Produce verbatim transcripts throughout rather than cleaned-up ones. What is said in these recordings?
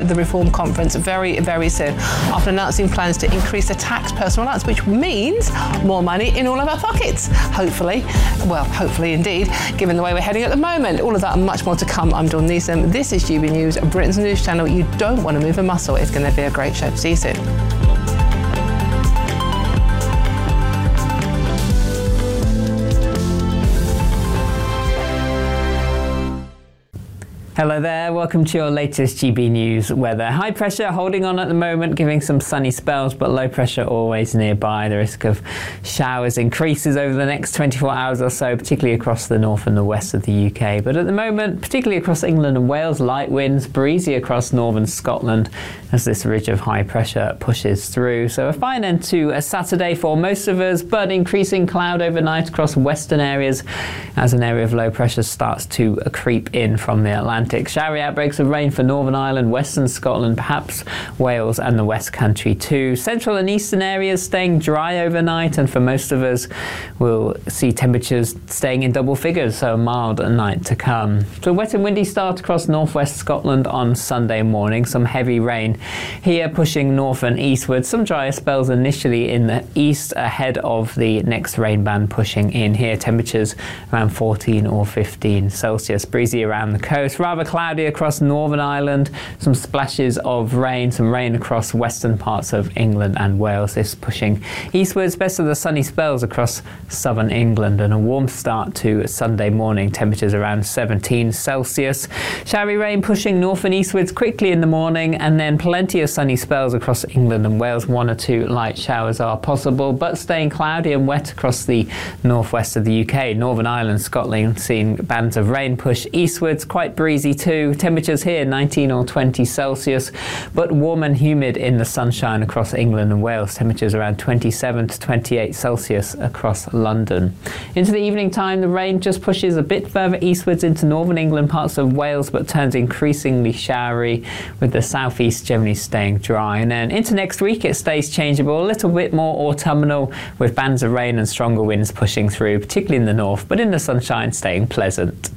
the Reform Conference very, very soon, after announcing plans to increase the tax personal allowance, which means more money in all of our pockets, hopefully. Well, hopefully indeed, given the way we're heading at the moment. All of that and much more to come. I'm Dawn Neeson. This is G B News, Britain's news channel. You don't want to move a muscle. It's going to be a great show. See you soon. Hello there, welcome to your latest G B News weather. High pressure holding on at the moment, giving some sunny spells, but low pressure always nearby. The risk of showers increases over the next twenty-four hours or so, particularly across the north and the west of the U K. But at the moment, particularly across England and Wales, light winds, breezy across northern Scotland as this ridge of high pressure pushes through. So a fine end to a Saturday for most of us, but increasing cloud overnight across western areas as an area of low pressure starts to creep in from the Atlantic. Showery outbreaks of rain for Northern Ireland, Western Scotland, perhaps Wales and the West Country too. Central and eastern areas staying dry overnight, and for most of us we'll see temperatures staying in double figures, so a mild night to come. So a wet and windy start across northwest Scotland on Sunday morning. Some heavy rain here pushing north and eastward. Some drier spells initially in the east ahead of the next rain band pushing in here. Temperatures around fourteen or fifteen Celsius. Breezy around the coast. Rather cloudy across Northern Ireland, some splashes of rain, some rain across western parts of England and Wales. This pushing eastwards, best of the sunny spells across southern England, and a warm start to Sunday morning, temperatures around seventeen Celsius. Showery rain pushing north and eastwards quickly in the morning, and then plenty of sunny spells across England and Wales. One or two light showers are possible, but staying cloudy and wet across the northwest of the U K. Northern Ireland, Scotland seeing bands of rain push eastwards, quite breezy too. Temperatures here nineteen or twenty Celsius, but warm and humid in the sunshine across England and Wales. Temperatures around twenty-seven to twenty-eight Celsius across London. Into the evening time, the rain just pushes a bit further eastwards into northern England, parts of Wales, but turns increasingly showery, with the southeast generally staying dry. And then into next week, it stays changeable, a little bit more autumnal, with bands of rain and stronger winds pushing through, particularly in the north, but in the sunshine staying pleasant.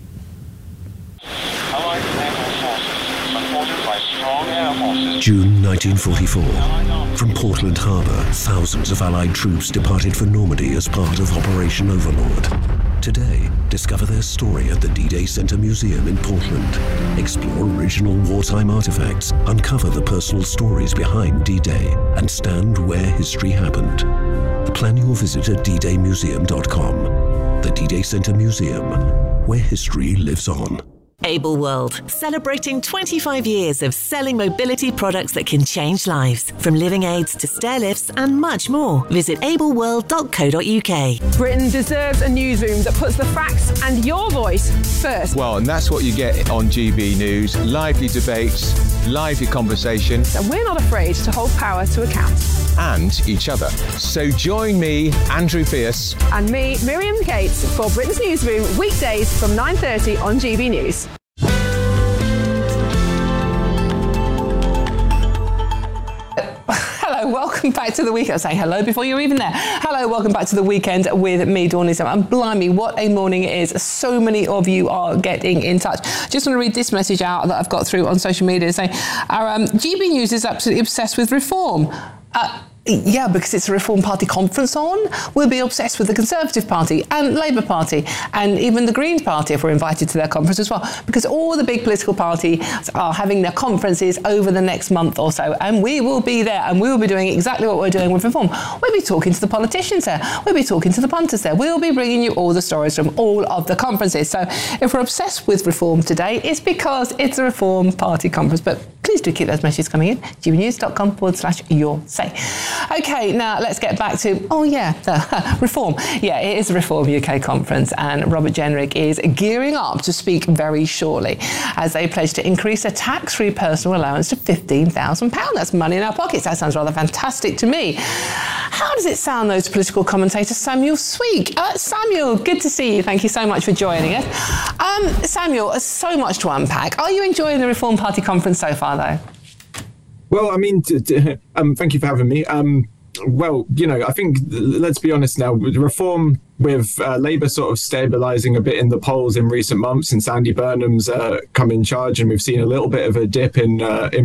June nineteen forty-four. From Portland Harbour, thousands of Allied troops departed for Normandy as part of Operation Overlord. Today, discover their story at the D-Day Center Museum in Portland. Explore original wartime artifacts, uncover the personal stories behind D-Day, and stand where history happened. Plan your visit at d day museum dot com. The D-Day Center Museum, where history lives on. Able World, celebrating twenty-five years of selling mobility products that can change lives. From living aids to stair lifts and much more. Visit able world dot co dot u k. Britain deserves a newsroom that puts the facts and your voice first. Well, and that's what you get on G B News. Lively debates, lively conversation. And we're not afraid to hold power to account. And each other. So join me, Andrew Pierce. And me, Miriam Cates, for Britain's Newsroom, weekdays from nine thirty on G B News. Hello, welcome back to the weekend. Say hello before you're even there. Hello, welcome back to the weekend with me, Dawn Neeson. And blimey, what a morning it is. So many of you are getting in touch. Just want to read this message out that I've got through on social media saying, our um, G B News is absolutely obsessed with reform. Uh, Yeah, because it's a Reform Party conference on. We'll be obsessed with the Conservative Party and Labour Party and even the Green Party if we're invited to their conference as well, because all the big political parties are having their conferences over the next month or so, and we will be there and we will be doing exactly what we're doing with Reform. We'll be talking to the politicians there. We'll be talking to the punters there. We'll be bringing you all the stories from all of the conferences. So if we're obsessed with Reform today, it's because it's a Reform Party conference. But please do keep those messages coming in. g b news dot com forward slash your say. Okay, now let's get back to, oh yeah, the Reform. Yeah, it is a Reform U K conference, and Robert Jenrick is gearing up to speak very shortly as they pledge to increase a tax-free personal allowance to fifteen thousand pounds. That's money in our pockets. That sounds rather fantastic to me. How does it sound, though, to political commentator Samuel Sweek? Uh, Samuel, good to see you. Thank you so much for joining us. Um, Samuel, there's so much to unpack. Are you enjoying the Reform Party conference so far, though? Well, I mean, t- t- um, thank you for having me. Um, well, you know, I think, let's be honest now, Reform, with uh, Labour sort of stabilising a bit in the polls in recent months, and Sandy Burnham's uh, come in charge, and we've seen a little bit of a dip in uh, in